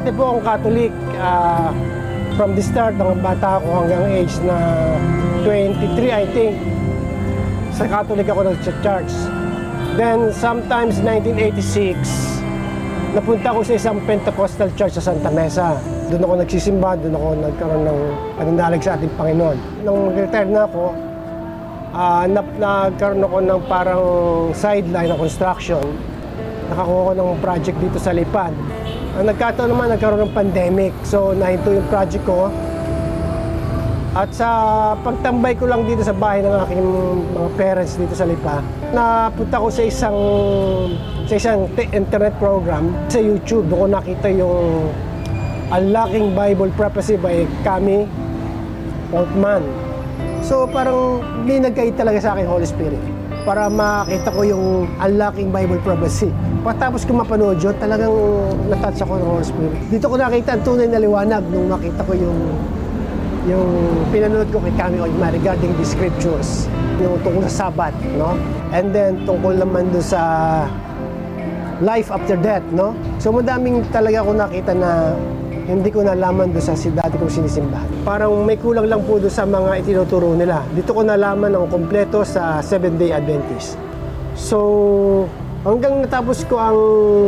Dati po akong Catholic. From the start, ng bata ako hanggang age na 23, I think. Sa Catholic ako nag-church. Then, sometimes 1986, napunta ako sa isang Pentecostal church sa Santa Mesa. Doon ako nagsisimba, doon ako nagkaroon ng pananalig sa ating Panginoon. Nung retire na ako, nagkaroon ako ng parang sideline na construction. Nakakuha ko ng project dito sa Lipad. Ang nagkataon naman, nagkaroon ng pandemic. So, nahinto yung project ko. At sa pagtambay ko lang dito sa bahay ng aking mga parents dito sa Lipa, napunta ko sa isang internet program sa YouTube. Doon ko nakita yung Unlocking Bible Prophecy by Kami Oatman. So, parang may nagkait talaga sa akin Holy Spirit para makita ko yung Unlocking Bible Prophecy. Pagkatapos ko mapanood yun, talagang natouch ako ng Holy Spirit. Dito ko nakita ang tunay na liwanag nung makita ko yung pinanood ko kay Kami Oatman regarding the scriptures, yung tungkol sa Sabbath, no? And then tungkol naman doon sa life after death, no? So madaming talaga ako nakita na hindi ko nalaman doon sa dati kong sinisimbahan. Parang may kulang lang po doon sa mga itinuturo nila. Dito ko nalaman ang kompleto sa Seventh-day Adventist. So hanggang natapos ko ang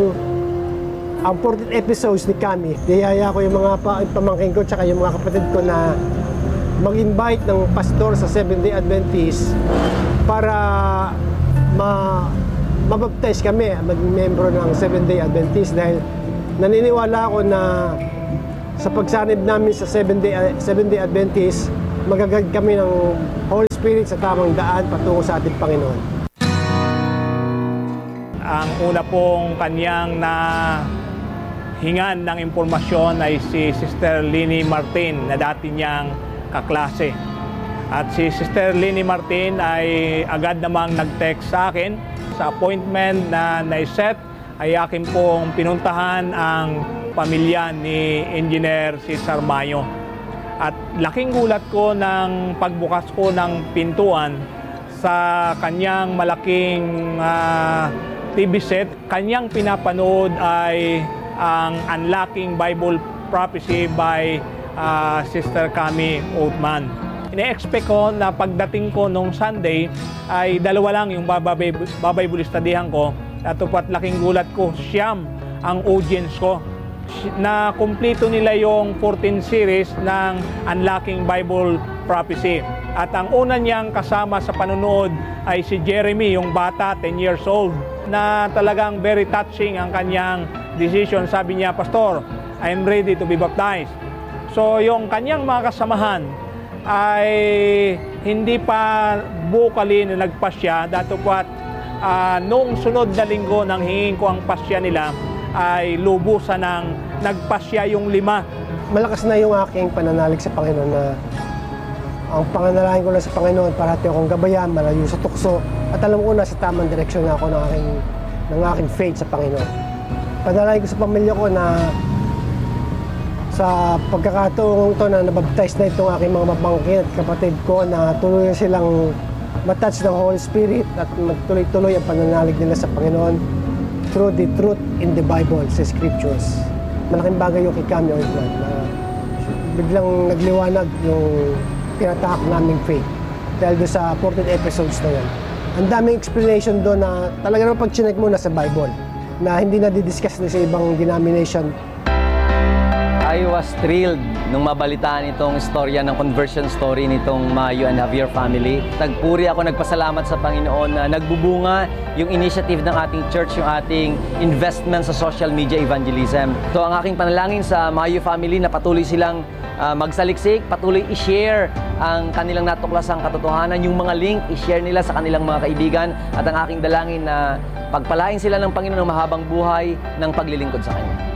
14 episodes ni Kami, niyaya ko yung mga pamangkin ko tsaka yung mga kapatid ko na mag-invite ng pastor sa Seventh-day Adventist para mabaptize kami, maging membro ng Seventh-day Adventist dahil naniniwala ako na sa pagsanib namin sa Seventh-day Adventist, magagad kami ng Holy Spirit sa tamang daan patungo sa ating Panginoon. Ang una pong kanyang hingan ng impormasyon ay si Sister Lini Martin na dati niyang kaklase. At si Sister Lini Martin ay agad namang nag-text sa akin. Sa appointment na naiset ay akin pong pinuntahan ang pamilya ni Engineer Cesar Mayo. At laking gulat ko ng pagbukas ko ng pintuan sa kanyang malaking TV set. Kanyang pinapanood ay ang Unlocking Bible Prophecy by Sister Kami Oatman. Ine-expect ko na pagdating ko nung Sunday ay dalawa lang yung babaybulistudihan ko. At upat laking gulat ko, siyam ang audience ko na kumpleto nila yung 14 series ng Unlocking Bible Prophecy. At ang una niyang kasama sa panonood ay si Jeremy, yung bata, 10 years old, na talagang very touching ang kanyang decision. Sabi niya, Pastor, I am ready to be baptized. So yung kanyang mga kasamahan ay hindi pa vocally na nagpasya. Datupwat noong sunod na linggo nang hingin ko ang pasya nila ay lubusan ng nagpasya yung 5. Malakas na yung aking pananalig sa Panginoon na ang panganalangin ko lang sa Panginoon, parati akong gabayan, malayo sa tukso, at alam ko na sa tamang direksyon na ako ng aking faith sa Panginoon. Panalangin ko sa pamilya ko na sa pagkakataong ito na nabaptize na itong aking mga mapangkin at kapatid ko na tuloy silang matouch ng Holy Spirit at magtuloy-tuloy ang pananalig nila sa Panginoon through the truth in the Bible, sa Scriptures. Malaking bagay yung kay Kami Oatman na biglang nagliwanag yung tinatahak naming faith dahil doon sa 14 episodes na yan. Ang daming explanation doon na talaga naman pag chinek mo na sa Bible na hindi na didiscuss na sa ibang denomination. I was thrilled nung mabalitaan itong istorya ng conversion story nitong Mayo and Javier family. Nagpuri ako, nagpasalamat sa Panginoon na nagbubunga yung initiative ng ating church, yung ating investment sa social media evangelism. So ang aking panalangin sa Mayo family na patuloy silang magsaliksik, patuloy i-share ang kanilang natuklasang katotohanan, yung mga link, i-share nila sa kanilang mga kaibigan, at ang aking dalangin na pagpalain sila ng Panginoon ng mahabang buhay ng paglilingkod sa Kanya.